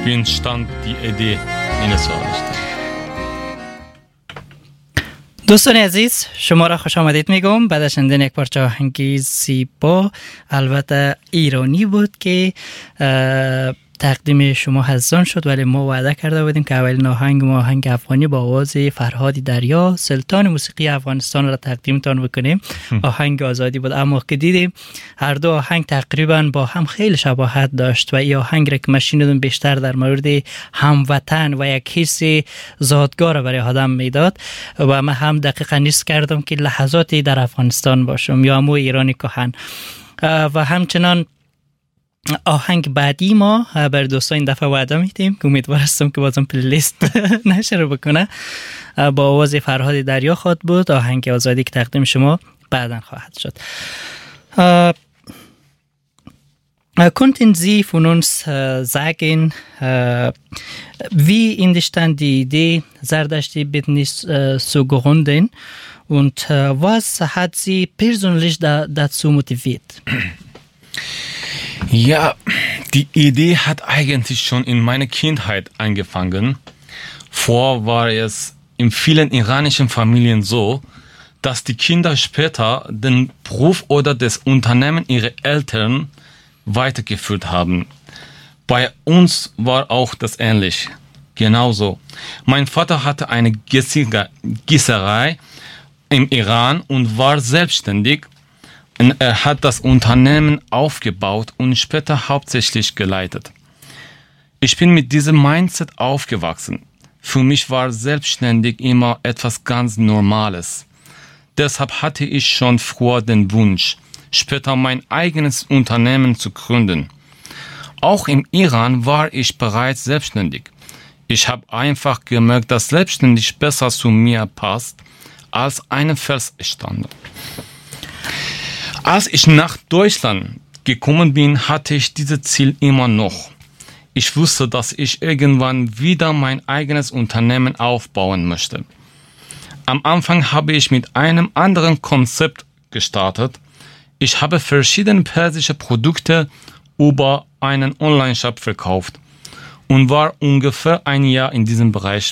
wie entstand die Idee eines Verhaltens? دوستان عزیز شما را خوش آمدید میگم. بعد از شنیدن یک پارچه آهنگی زیبا البته ایرانی بود که تقدیم شما حزان شد، ولی ما وعده کرده بودیم که اولین آهنگ افغانی با آواز فرهاد دریا سلطان موسیقی افغانستان را تقدیمتان بکنیم. آهنگ آزادی بود، اما که دیدیم هر دو آهنگ تقریبا با هم خیلی شباهت داشت و این آهنگ را که من شنیدم بیشتر در مورد هموطن و یک حس زادگاه برای آدم میداد و من هم دقیقا نیست کردم که لحظاتی در افغانستان باشم یا مو ایرانی کهن. و همچنان آهنگ بعدی ما بر دوستان این دفعه وعده میدیم که امیدوار هستم که بازم پلیلیست نشر بکنه، با آواز فرهاد دریا خواهد بود. آهنگ آزادی که تقدیم شما بعداً خواهد شد. Könnten Sie von uns sagen, wie entstand die Idee, Zardashti-Bildnis zu gründen und was hat Sie persönlich dazu motiviert? Ja, die Idee hat eigentlich schon in meiner Kindheit angefangen. Vorher war es in vielen iranischen Familien so, dass die Kinder später den Beruf oder das Unternehmen ihrer Eltern weitergeführt haben. Bei uns war auch das ähnlich. Genauso. Mein Vater hatte eine Gießerei im Iran und war selbstständig. Er hat das Unternehmen aufgebaut und später hauptsächlich geleitet. Ich bin mit diesem Mindset aufgewachsen. Für mich war selbstständig immer etwas ganz Normales. Deshalb hatte ich schon früher den Wunsch, später mein eigenes Unternehmen zu gründen. Auch im Iran war ich bereits selbstständig. Ich habe einfach gemerkt, dass selbstständig besser zu mir passt als eine Feststellung. Als ich nach Deutschland gekommen bin, hatte ich dieses Ziel immer noch. Ich wusste, dass ich irgendwann wieder mein eigenes Unternehmen aufbauen möchte. Am Anfang habe ich mit einem anderen Konzept gestartet. Ich habe verschiedene persische Produkte über einen Online-Shop verkauft und war ungefähr ein Jahr in diesem Bereich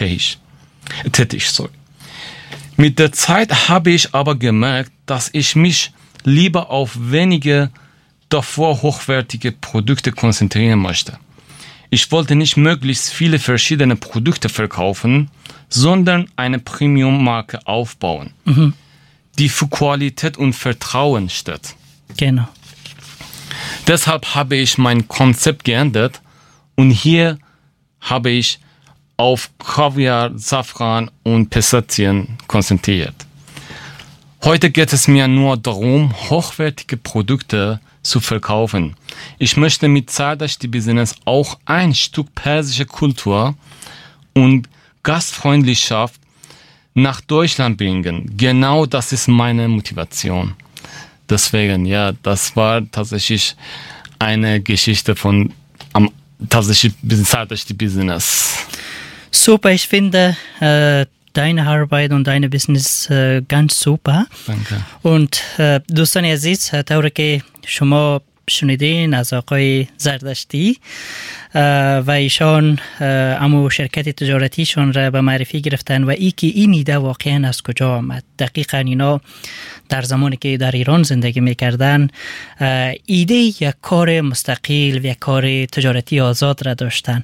tätig. Mit der Zeit habe ich aber gemerkt, dass ich mich lieber auf wenige davor hochwertige Produkte konzentrieren möchte. Ich wollte nicht möglichst viele verschiedene Produkte verkaufen, sondern eine Premium-Marke aufbauen, die für Qualität und Vertrauen steht. Genau. Deshalb habe ich mein Konzept geändert und hier habe ich auf Kaviar, Safran und Pistazien konzentriert. Heute geht es mir nur darum, hochwertige Produkte zu verkaufen. Ich möchte mit Zardashti-Business auch ein Stück persische Kultur und Gastfreundschaft nach Deutschland bringen. Genau das ist meine Motivation. Deswegen, ja, das war tatsächlich eine Geschichte von tatsächlich Zardashti-Business. Super, ich finde deine Arbeit und deine Business ganz super. Danke. und دوستان عزیز، طوری که شما شنیدین از آقای زردشتی و ایشان امو شرکت تجارتیشون را به معرفی گرفتن و ای که این ایده واقعا از کجا آمد. دقیقا اینا در زمانی که در ایران زندگی میکردن ایده یک کار مستقل و یک کار تجارتی آزاد را داشتن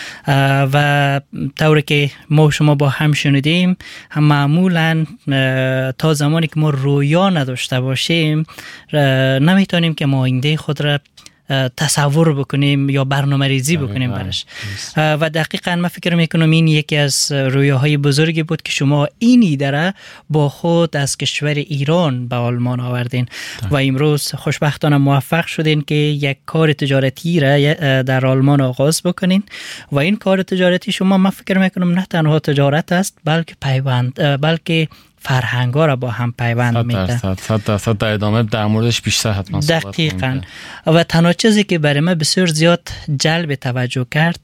و طوری که ما شما با هم شنیدیم، هم معمولا تا زمانی که ما رویا نداشته باشیم نمیتونیم که ما آینده خود را تصور بکنیم یا برنامه ریزی بکنیم برش. و دقیقا من فکر میکنم این یکی از رویاهای بزرگی بود که شما این ایده را با خود از کشور ایران به آلمان آوردین و امروز خوشبختانه موفق شدین که یک کار تجارتی را در آلمان آغاز بکنین و این کار تجارتی شما من فکر میکنم نه تنها تجارت است بلکه فرهنگا را با هم پیوند میده. 100% در ادامه در موردش بیشتر حتما صحبت کنیم. دقیقاً. و تنها چیزی که برای من بسیار زیاد جلب توجه کرد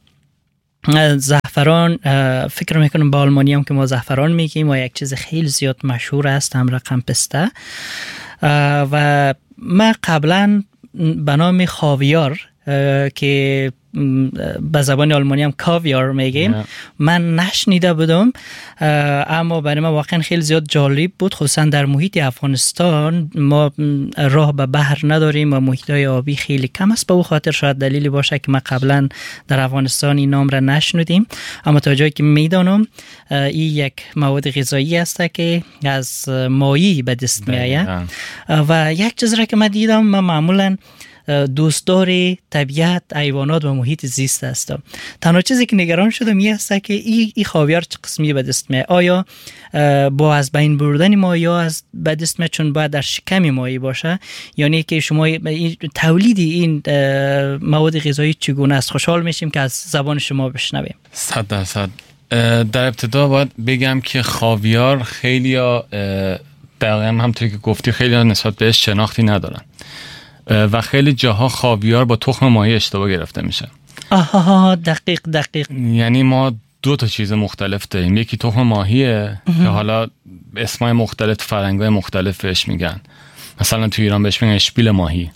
زعفران، فکر میکنم با آلمانی هم که ما زعفران میگیم و یک چیز خیلی زیاد مشهور است هم رقم پسته و من قبلا به نام خاویار که به زبان آلمانی هم کاویار میگیم من نشنیده بودم، اما برای من واقعا خیلی زیاد جالب بود، خصوصا در محیط افغانستان ما راه به بحر نداریم و محیط‌های آبی خیلی کم است، به او خاطر شاید دلیلی باشه که ما قبلا در افغانستان این نام را نشنیدیم، اما تا جایی که میدانم این یک مواد غذایی است که از ماهی به دست میآید. و یک چیز را که من دیدم، من معمولا دوستدار طبیعت، حیوانات و محیط زیست هستم. تنها چیزی که نگران شدم این است که این خاویار چه قسمی به دست میاد، آیا با از بین بردن ما یا از به دست میاد چون باید در شکم ماهی باشه، یعنی که شما تولید این مواد غذایی چگونه است؟ خوشحال میشیم که از زبان شما بشنویم. 100%. در ابتدا باید بگم که خاویار خیلی دقیقا همونطور که گفتی خیلی نسبت بهش شناختی ندارن و خیلی جاها خاویار با تخم ماهی اشتباه گرفته میشه. آها دقیق. یعنی ما دو تا چیز مختلف داریم، یکی تخم ماهیه که حالا اسمای مختلف فرنگای مختلف بهش میگن، مثلا تو ایران بهش میگن اشپیل ماهی،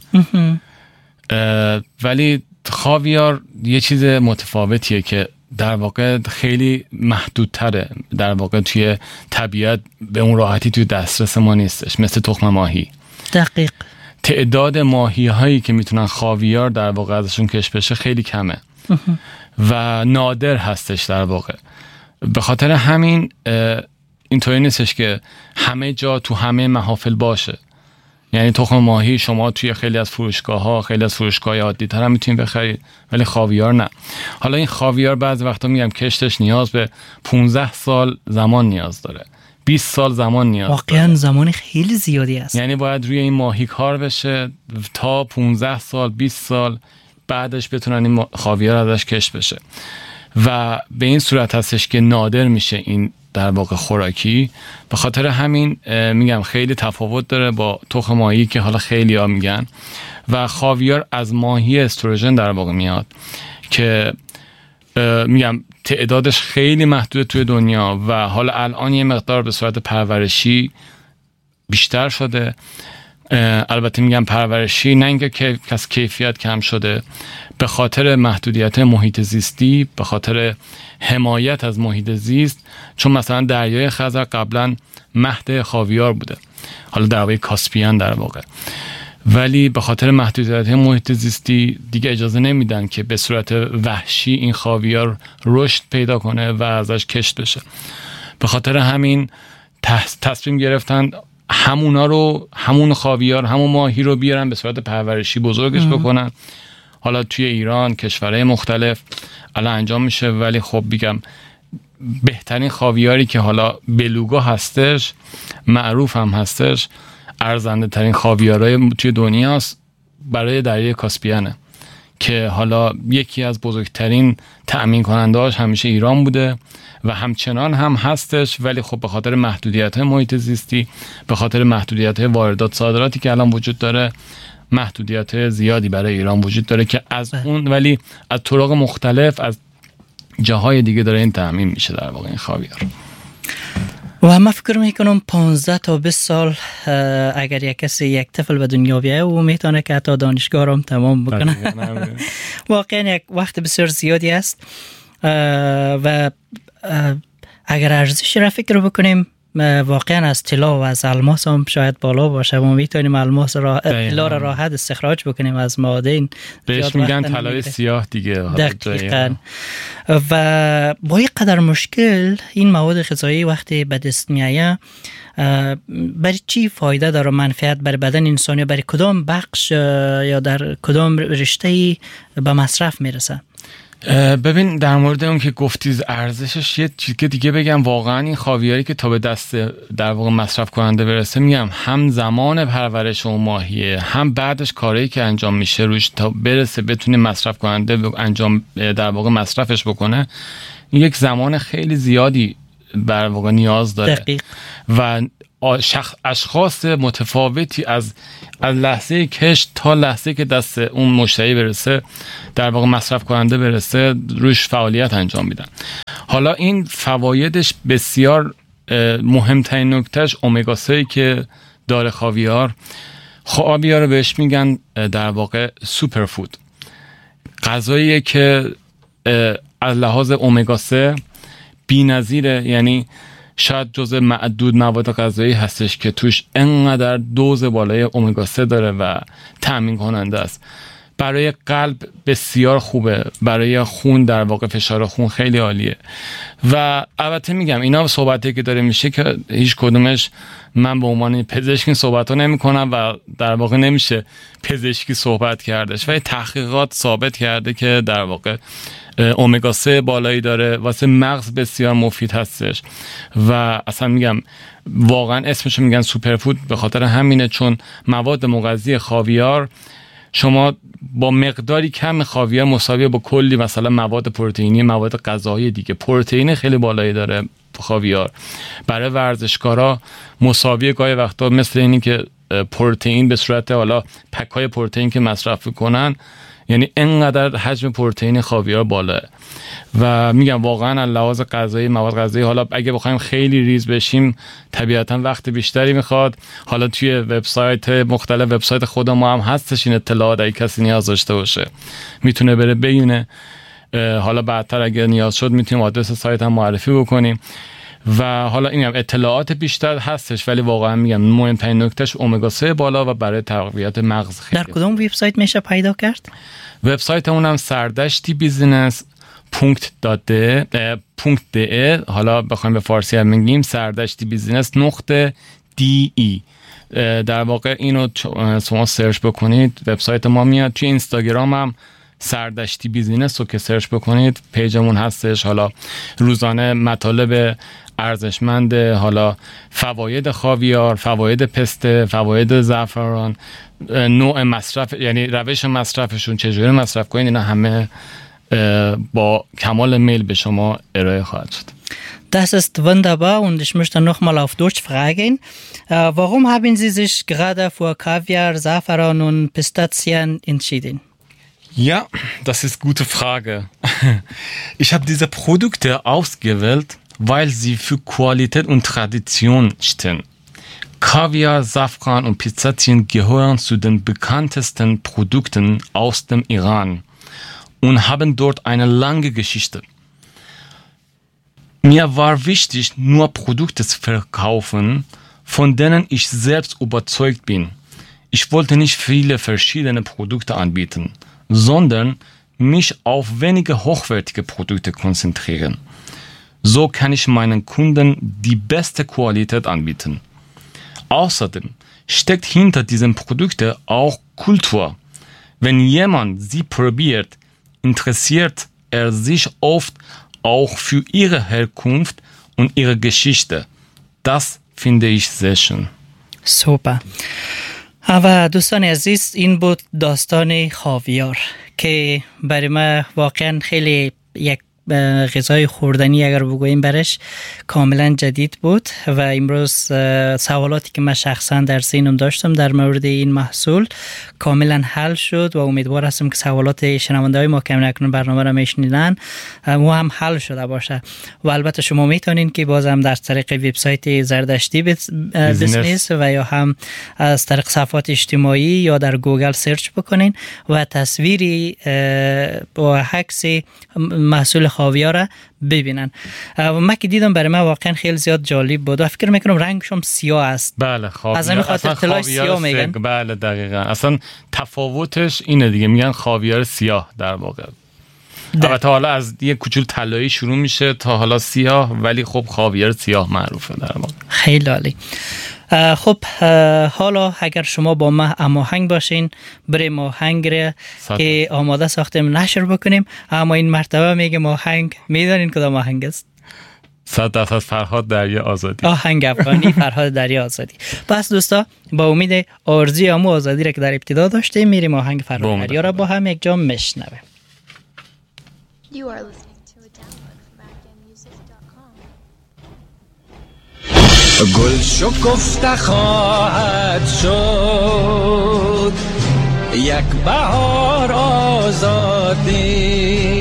ولی خاویار یه چیز متفاوتیه که در واقع خیلی محدودتره، در واقع توی طبیعت به اون راحتی توی دسترس ما نیستش، مثل تخم ماهی. دقیق. تعداد ماهی هایی که میتونن خاویار در واقع ازشون کشف بشه خیلی کمه و نادر هستش در واقع. به خاطر همین اینطوری نیستش که همه جا تو همه محافل باشه، یعنی تخم ماهی شما توی خیلی از فروشگاه عادی تر هم میتونید بخرید، ولی خاویار نه. حالا این خاویار بعضی وقتا میگم کشتش نیاز به 15 سال زمان نیاز داره، 20 سال زمان نیاز داره. واقعا زمان خیلی زیادی است. یعنی باید روی این ماهی کار بشه تا 15 سال 20 سال بعدش بتونن این خاویار ازش کشف بشه و به این صورت هستش که نادر میشه این در واقع خوراکی. به خاطر همین میگم خیلی تفاوت داره با تخم ماهی که حالا خیلی ها میگن، و خاویار از ماهی استروژن در واقع میاد که میگم تعدادش خیلی محدود توی دنیا و حالا الان یه مقدار به صورت پرورشی بیشتر شده. البته میگم پرورشی، نه اینکه از کیفیت کم شده، به خاطر محدودیت محیط زیستی، به خاطر حمایت از محیط زیست، چون مثلا دریای خزر قبلا مهد خاویار بوده، حالا دریای کاسپیان در واقع، ولی به خاطر محدودیت محیط زیستی دیگه اجازه نمیدن که به صورت وحشی این خاویار رشد پیدا کنه و ازش کشت بشه. به خاطر همین تصمیم گرفتن همون خاویار، همون ماهی رو بیارن به صورت پرورشی بزرگش بکنن. حالا توی ایران کشورهای مختلف الان انجام میشه، ولی خب بگم بهترین خاویاری که حالا بلوگا هستش، معروف هم هستش، ارزنده ترین خاویارهای توی دنیاست، برای دریای کاسپیانه که حالا یکی از بزرگترین تأمین کننده‌اش همیشه ایران بوده و همچنان هم هستش، ولی خب به خاطر محدودیت‌های محیط زیستی، به خاطر محدودیت‌های واردات صادراتی که الان وجود داره، محدودیت زیادی برای ایران وجود داره که از اون ولی از طرق مختلف از جاهای دیگه داره این تأمین میشه در واقع این خاویار. و من فکر میکنم 15 تا 20 سال اگر یک کسی یک طفل به دنیا بیایه و میتونه که حتی دانشگاه رو تمام بکنه. واقعا یک وقت بسیار زیادی است و اگر ارزش را فکر بکنیم واقعا از طلا و از الماس هم شاید بالا باشه و میتونیم الماس طلا را راحت استخراج بکنیم از معادن. بهش میگن طلای سیاه دیگه. دقیقاً. و با یک قدر مشکل این مواد غذایی وقتی به دست میآید برای چی فایده داره، منفعت برای بدن انسانی، برای کدام بخش یا در کدام رشته به مصرف میرسه؟ ببین در مورد اون که گفتید ارزشش، یه چیز که دیگه بگم، واقعا این خاویاری که تا به دست در واقع مصرف کننده برسه، میگم هم زمان پرورش اون ماهیه، هم بعدش کاری که انجام میشه روش تا برسه بتونه مصرف کننده انجام در واقع مصرفش بکنه، یک زمان خیلی زیادی در واقع نیاز داره. دقیق. و اشخاص متفاوتی از لحظه کشت تا لحظه که دست اون مشتری برسه، در واقع مصرف کننده برسه، روش فعالیت انجام میدن. حالا این فوایدش بسیار مهمترین نکتهش اومگا 3 که داره خاویار رو بهش میگن در واقع سوپر فود. غذاییه که از لحاظ امگا 3 بی‌نظیره، یعنی شاید جزء معدود مواد غذایی هستش که توش انقدر دوز بالای امگا 3 داره و تامین کننده است. برای قلب بسیار خوبه، برای خون در واقع فشار خون خیلی عالیه. و البته میگم اینا صحبتی که داره میشه که هیچ کدومش من به عنوان پزشک این صحبت‌ها نمی‌کنم و در واقع نمیشه پزشکی صحبت کردش، ولی تحقیقات ثابت کرده که در واقع امگا 3 بالایی داره، واسه مغز بسیار مفید هستش و اصلا میگم واقعا اسمشو میگن سوپرفود به خاطر همینه، چون مواد مغذی خاویار شما با مقداری کم خاویار مساویه با کلی مثلا مواد پروتئینی، مواد غذایی دیگه. پروتئین خیلی بالایی داره خاویار، برای ورزشکارا مساویه گاهی وقتا مثل اینی که پروتئین به صورت حالا پک‌های پروتئین که مصرف کنن، یعنی انقدر حجم پروتئین خاویار بالاه. و میگم واقعا از لحاظ غذایی، مواد غذایی، حالا اگه بخوایم خیلی ریز بشیم طبیعتا وقت بیشتری میخواد. حالا توی وبسایت مختلف، وبسایت خود ما هم هستش این اطلاعات، اگه کسی نیاز داشته باشه میتونه بره ببینه. حالا بعدتر اگه نیاز شد میتونیم آدرس سایت هم معرفی بکنیم. و حالا این هم اطلاعات بیشتر هستش، ولی واقعا میگم مهمترین نکتهش امگا 3 بالا و برای تقویت مغز خیلی. در کدوم وبسایت میشه پیدا کرد؟ وبسایتمون هم sardashtibusiness.de. حالا بخوایم به فارسی هم میگیم sardashtibusiness.de. در واقع اینو شما سرچ بکنید وبسایت ما میاد. توی اینستاگرام هم سردشتی بیزینس رو که سرچ بکنید پیجمون هستش. حالا روزانه مطالب ارزشمند، حالا فواید خاویار، فواید پسته، فواید زعفران، نوع مصرف، یعنی روش مصرفشون چجوری مصرف کنین، اینا همه با کمال میل به شما ارائه خواهد شد. Das ist wunderbar und ich möchte nochmal auf Deutsch fragen. Warum haben Sie sich gerade für Kaviar, Safran und Pistazien entschieden? Ja, das ist eine gute Frage. Ich habe diese Produkte ausgewählt, weil sie für Qualität und Tradition stehen. Kaviar, Safran und Pistazien gehören zu den bekanntesten Produkten aus dem Iran und haben dort eine lange Geschichte. Mir war wichtig, nur Produkte zu verkaufen, von denen ich selbst überzeugt bin. Ich wollte nicht viele verschiedene Produkte anbieten, sondern mich auf wenige hochwertige Produkte konzentrieren. So kann ich meinen Kunden die beste Qualität anbieten. Außerdem steckt hinter diesen Produkten auch Kultur. Wenn jemand sie probiert, interessiert er sich oft auch für ihre Herkunft und ihre Geschichte. Das finde ich sehr schön. Super. و دوستان عزیز این بود داستان خاویار که برای ما واقعا خیلی یک غذای خوردنی اگر بگوییم برش کاملا جدید بود و امروز سوالاتی که من شخصا در ذهنم داشتم در مورد این محصول کاملا حل شد و امیدوار هستم که سوالات شنونده‌های ما که اکنون برنامه را میشنیدن و هم حل شده باشه. و البته شما میتونین که بازم در طریق وبسایت زردشتی بیزنس و یا هم از طریق صفحات اجتماعی یا در گوگل سرچ بکنین و تصویری و عکس محصول خاویار ببینن. من که دیدم برای من واقعا خیلی زیاد جالب بود و فکر میکنم رنگش هم سیاه است. بله خاویار. از همین خاطر طلای سیاه میگن. بله دقیقاً. اصلا تفاوتش اینه دیگه، میگن خاویار سیاه در واقع. البته حالا از یه کوچول طلایی شروع میشه تا حالا سیاه، ولی خب خاویار سیاه معروفه در واقع. خیلی عالی. خب حالا اگر شما با ما هماهنگ باشین بریم آهنگ را که آماده ساختیم نشر بکنیم. اما این مرتبه میگم آهنگ میدونین کدام آهنگ است؟ 100% فرهاد دریا آزادی. آهنگ افغانی فرهاد دریا آزادی. پس دوستا با امید آرزوی امو آزادی را که در ابتدا داشتیم میریم آهنگ فرهاد دریا را با هم یک جا میشنویم. You are listening to a download from afghanmusic.com. گل شکفته خواهد شد یک بهار آزادی